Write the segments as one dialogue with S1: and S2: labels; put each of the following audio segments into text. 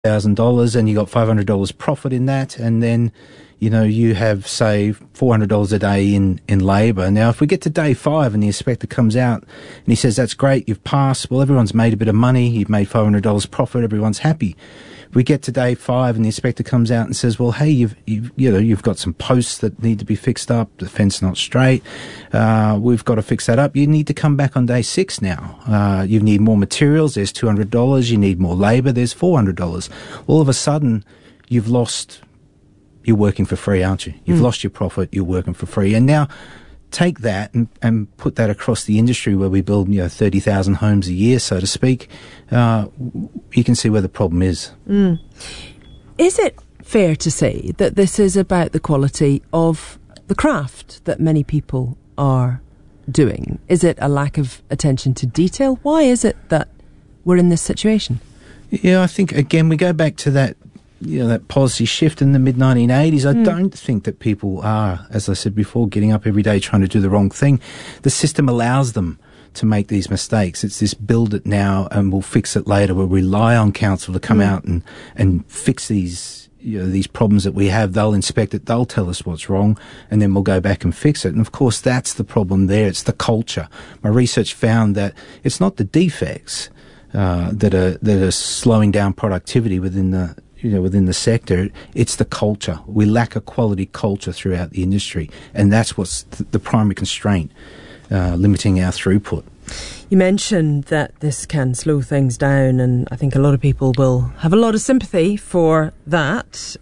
S1: $1,000 and you got $500 profit in that, and then you have, say, $400 a day in labour. Now, if we get to day 5 and the inspector comes out and he says, that's great, you've passed, well, everyone's made a bit of money, you've made $500 profit, everyone's happy. We get to day 5 and the inspector comes out and says, well, hey, you've got some posts that need to be fixed up, the fence not straight, we've got to fix that up. You need to come back on day 6 now. You need more materials, there's $200, you need more labour, there's $400. All of a sudden, you're working for free, aren't you? You've lost your profit, you're working for free. And now take that and put that across the industry where we build 30,000 homes a year, so to speak. You can see where the problem is.
S2: Is it fair to say that this is about the quality of the craft that many people are doing? Is it a lack of attention to detail? Why is it that we're in this situation?
S1: Yeah, I think, again, we go back to that that policy shift in the mid-1980s. I don't think that people are, as I said before, getting up every day trying to do the wrong thing. The system allows them to make these mistakes. It's this build it now and we'll fix it later. We'll rely on council to come out and fix these problems that we have. They'll inspect it, they'll tell us what's wrong, and then we'll go back and fix it. And of course, that's the problem there. It's the culture. My research found that it's not the defects that are slowing down productivity within the sector. It's the culture. We lack a quality culture throughout the industry, and that's what's the primary constraint, limiting our throughput.
S2: You mentioned that this can slow things down, and I think a lot of people will have a lot of sympathy for that.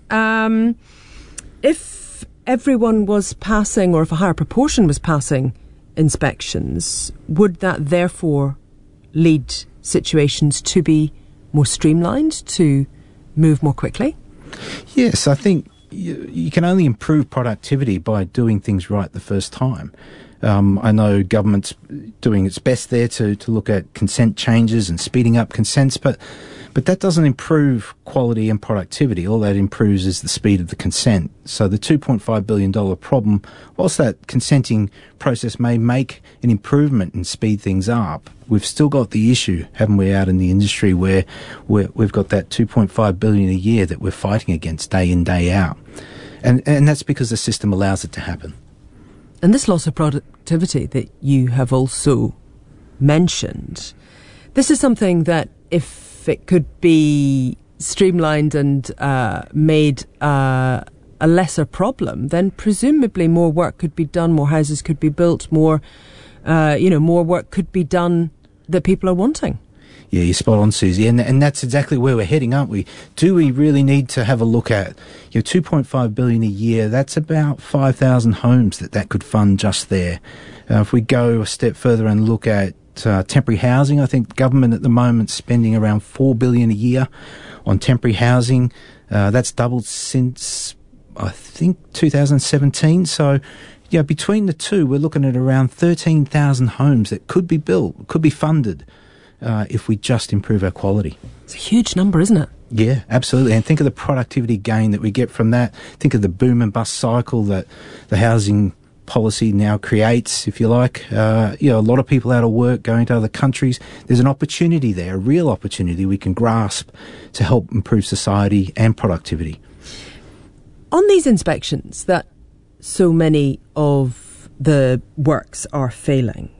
S2: If everyone was passing, or if a higher proportion was passing inspections, would that therefore lead situations to be more streamlined, to move more quickly?
S1: Yes, I think you can only improve productivity by doing things right the first time. I know government's doing its best there to look at consent changes and speeding up consents, but that doesn't improve quality and productivity. All that improves is the speed of the consent. So the $2.5 billion problem, whilst that consenting process may make an improvement and speed things up, we've still got the issue, haven't we, out in the industry where we've got that $2.5 billion a year that we're fighting against day in, day out. And that's because the system allows it to happen.
S2: And this loss of productivity that you have also mentioned, this is something that if it could be streamlined and made a lesser problem, then presumably more work could be done, more houses could be built, more work could be done that people are wanting.
S1: Yeah, you're spot on, Susie, and that's exactly where we're heading, aren't we? Do we really need to have a look at $2.5 billion a year? That's about 5,000 homes that could fund just there. If we go a step further and look at temporary housing, I think government at the moment is spending around $4 billion a year on temporary housing. That's doubled since, I think, 2017. So, between the two, we're looking at around 13,000 homes that could be built, could be funded, if we just improve our quality.
S2: It's a huge number, isn't it?
S1: Yeah, absolutely. And think of the productivity gain that we get from that. Think of the boom and bust cycle that the housing policy now creates, if you like. A lot of people out of work, going to other countries. There's an opportunity there, a real opportunity we can grasp to help improve society and productivity.
S2: On these inspections that so many of the works are failing,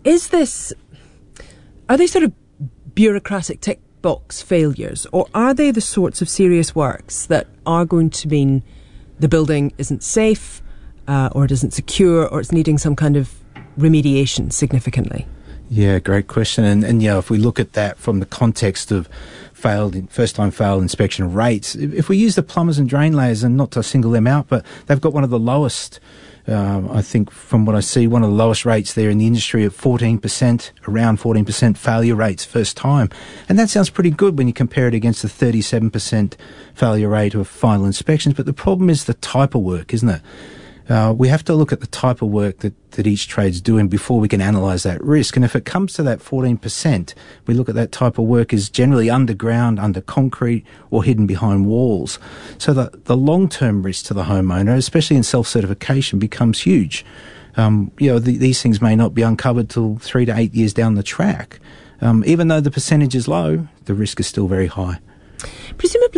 S2: are they sort of bureaucratic tick box failures, or are they the sorts of serious works that are going to mean the building isn't safe, or it isn't secure, or it's needing some kind of remediation significantly?
S1: Yeah, great question. And if we look at that from the context of first-time failed inspection rates, if we use the plumbers and drain layers, and not to single them out, but they've got one of the lowest, I think from what I see, one of the lowest rates there in the industry at 14%, around 14% failure rates first time. And that sounds pretty good when you compare it against the 37% failure rate of final inspections. But the problem is the type of work, isn't it? We have to look at the type of work that each trade's doing before we can analyse that risk. And if it comes to that 14%, we look at that type of work as generally underground, under concrete, or hidden behind walls. So the long-term risk to the homeowner, especially in self-certification, becomes huge. These things may not be uncovered till 3 to 8 years down the track. Even though the percentage is low, the risk is still very high.
S2: Presumably